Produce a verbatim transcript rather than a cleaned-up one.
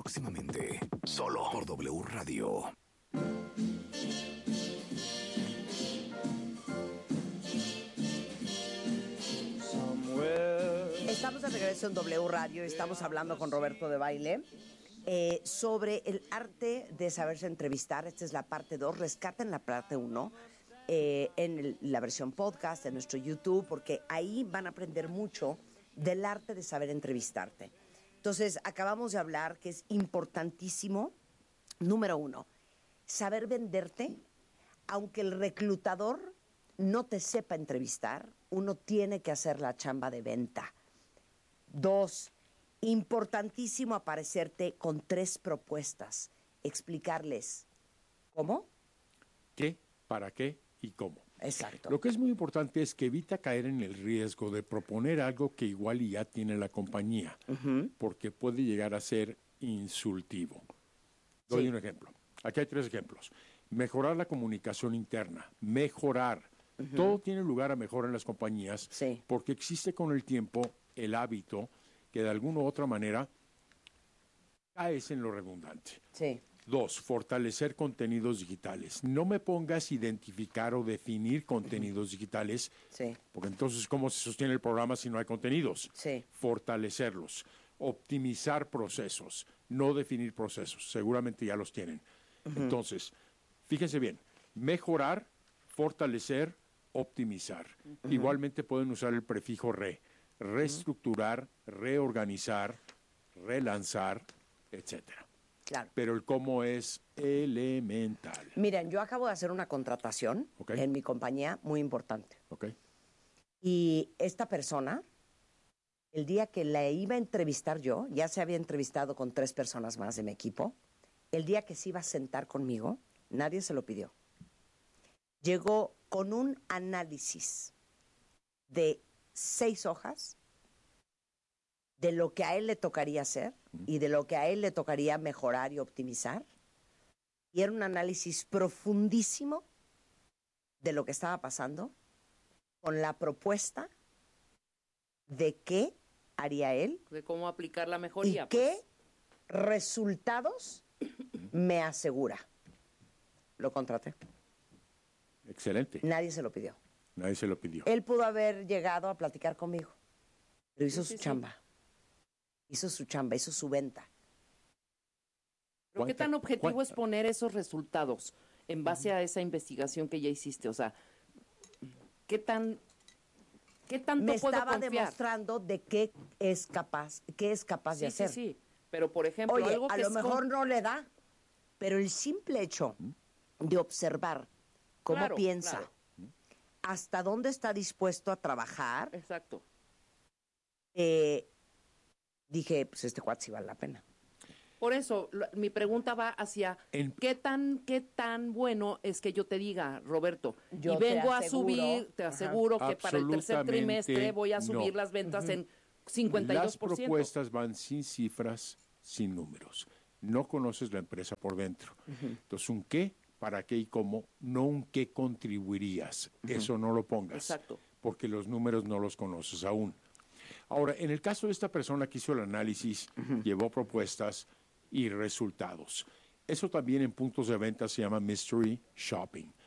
Próximamente, solo por W Radio. Estamos de regreso en W Radio, estamos hablando con Roberto de Baile eh, sobre el arte de saberse entrevistar. Esta es la parte dos, rescaten la parte uno eh, en el, la versión podcast, en nuestro YouTube, porque ahí van a aprender mucho del arte de saber entrevistarte. Entonces, acabamos de hablar que es importantísimo, número uno, saber venderte, aunque el reclutador no te sepa entrevistar, uno tiene que hacer la chamba de venta. Dos, importantísimo aparecerte con tres propuestas, explicarles cómo, qué, para qué y cómo. Exacto. Lo que es muy importante es que evita caer en el riesgo de proponer algo que igual y ya tiene la compañía, uh-huh. porque puede llegar a ser insultivo. Doy sí. un ejemplo. Aquí hay tres ejemplos. Mejorar la comunicación interna, mejorar. Uh-huh. Todo tiene lugar a mejora en las compañías, sí. porque existe con el tiempo el hábito que de alguna u otra manera caes en lo redundante. Sí. Dos, fortalecer contenidos digitales. No me pongas identificar o definir contenidos digitales, sí. porque entonces ¿cómo se sostiene el programa si no hay contenidos? Sí. Fortalecerlos, optimizar procesos, no definir procesos. Seguramente ya los tienen. Uh-huh. Entonces, fíjense bien, mejorar, fortalecer, optimizar. Uh-huh. Igualmente pueden usar el prefijo re, reestructurar, reorganizar, relanzar, etcétera. Claro. Pero el cómo es elemental. Miren, yo acabo de hacer una contratación okay. en mi compañía muy importante. Okay. Y esta persona, el día que la iba a entrevistar yo, ya se había entrevistado con tres personas más de mi equipo, el día que se iba a sentar conmigo, nadie se lo pidió. Llegó con un análisis de seis hojas de lo que a él le tocaría hacer uh-huh. y de lo que a él le tocaría mejorar y optimizar. Y era un análisis profundísimo de lo que estaba pasando con la propuesta de qué haría él. De cómo aplicar la mejoría. Y qué pues. resultados me asegura. Lo contraté. Excelente. Nadie se lo pidió. Nadie se lo pidió. Él pudo haber llegado a platicar conmigo, pero hizo sí, su sí, chamba. Sí. Hizo su chamba, hizo su venta. ¿Pero qué tan objetivo ¿cuánta? es poner esos resultados en base uh-huh. a esa investigación que ya hiciste? O sea, ¿qué tan qué tanto Me puedo estaba confiar? demostrando de qué es capaz, qué es capaz sí, de hacer. Sí, sí, pero por ejemplo, Oye, algo que a lo es mejor con... no le da, pero el simple hecho de observar cómo claro, piensa, claro. hasta dónde está dispuesto a trabajar. Exacto. Eh, dije, pues este cuate sí vale la pena. Por eso, lo, mi pregunta va hacia en... ¿qué tan qué tan bueno es que yo te diga, Roberto, yo y vengo aseguro, a subir, te aseguro ajá. que para el tercer trimestre voy a subir no. las ventas uh-huh. en cincuenta y dos por ciento? Las propuestas van sin cifras, sin números. No conoces la empresa por dentro. Uh-huh. Entonces, un qué, para qué y cómo, no un qué contribuirías. Uh-huh. Eso no lo pongas. Exacto. Porque los números no los conoces aún. Ahora, en el caso de esta persona que hizo el análisis, uh-huh. llevó propuestas y resultados. Eso también en puntos de venta se llama mystery shopping.